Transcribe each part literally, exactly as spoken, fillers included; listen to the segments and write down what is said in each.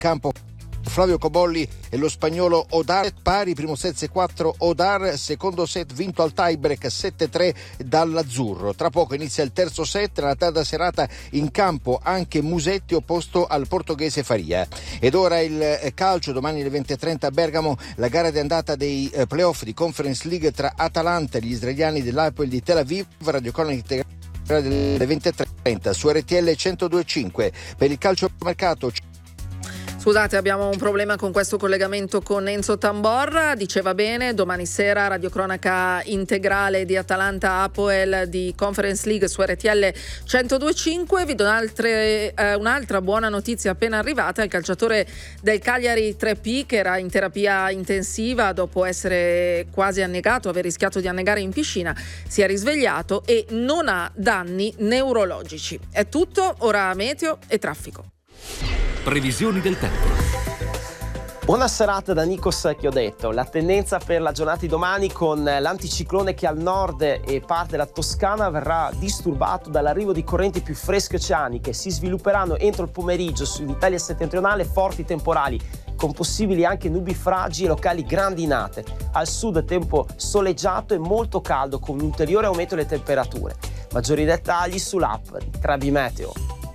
campo Flavio Cobolli e lo spagnolo Odar pari, primo set sei quattro Odar, secondo set vinto al tiebreak sette tre dall'azzurro. Tra poco inizia il terzo set, nella tarda serata in campo anche Musetti opposto al portoghese Faria. Ed ora il calcio, domani alle venti e trenta a Bergamo la gara di andata dei playoff di Conference League tra Atalanta e gli israeliani dell'Hapoel di Tel Aviv. Radiocronaca integrale delle venti e trenta su R T L centodue e cinque. Per il calciomercato. Scusate, abbiamo un problema con questo collegamento con Enzo Tamborra. Diceva bene, domani sera radiocronaca integrale di Atalanta Hapoel di Conference League su R T L centodue e cinque. Vi do altre, eh, un'altra buona notizia appena arrivata. Il calciatore del Cagliari tre P, che era in terapia intensiva dopo essere quasi annegato, aver rischiato di annegare in piscina, si è risvegliato e non ha danni neurologici. È tutto, ora meteo e traffico. Previsioni del tempo. Buona serata da Nikos Chiodetto. La tendenza per la giornata di domani, con l'anticiclone che al nord e parte della Toscana verrà disturbato dall'arrivo di correnti più fresche oceaniche. Si svilupperanno entro il pomeriggio sull'Italia settentrionale forti temporali, con possibili anche nubi fragili e locali grandinate. Al sud tempo soleggiato e molto caldo, con un ulteriore aumento delle temperature. Maggiori dettagli sull'app di Trebi Meteo.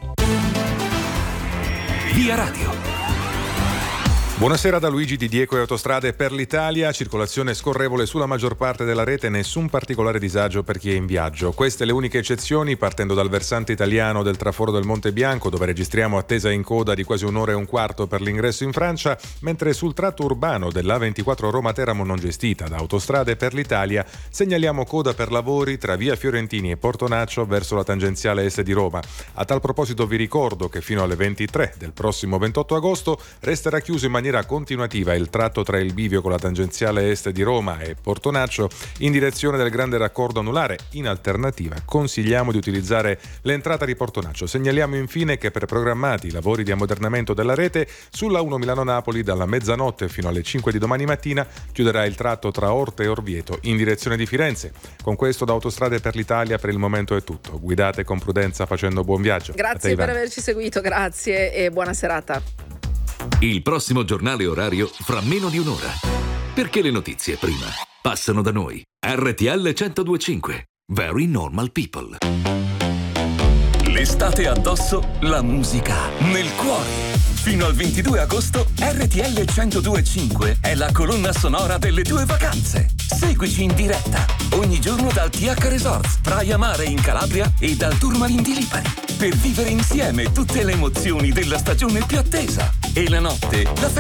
Via Radio. Buonasera da Luigi Di Dieco e Autostrade per l'Italia. Circolazione scorrevole sulla maggior parte della rete, nessun particolare disagio per chi è in viaggio. Queste le uniche eccezioni, partendo dal versante italiano del traforo del Monte Bianco, dove registriamo attesa in coda di quasi un'ora e un quarto per l'ingresso in Francia, mentre sul tratto urbano dell'A ventiquattro Roma-Teramo non gestita da Autostrade per l'Italia segnaliamo coda per lavori tra via Fiorentini e Portonaccio verso la tangenziale est di Roma. A tal proposito vi ricordo che fino alle ventitré del prossimo ventotto agosto resterà chiuso in maniera continuativa il tratto tra il bivio con la tangenziale est di Roma e Portonaccio in direzione del grande raccordo anulare. In alternativa consigliamo di utilizzare l'entrata di Portonaccio. Segnaliamo infine che per programmati lavori di ammodernamento della rete sulla uno Milano-Napoli dalla mezzanotte fino alle cinque di domani mattina chiuderà il tratto tra Orte e Orvieto in direzione di Firenze. Con questo da Autostrade per l'Italia per il momento è tutto. Guidate con prudenza facendo buon viaggio. Grazie per averci seguito, grazie e buona serata. Il prossimo giornale orario fra meno di un'ora. Perché le notizie prima passano da noi. R T L centodue e cinque. Very Normal People. L'estate addosso, la musica nel cuore. Fino al ventidue agosto R T L centodue e cinque è la colonna sonora delle tue vacanze. Seguici in diretta ogni giorno dal T H Resorts, Praia Mare in Calabria e dal Tourmaline di Lipari, per vivere insieme tutte le emozioni della stagione più attesa. E la notte, la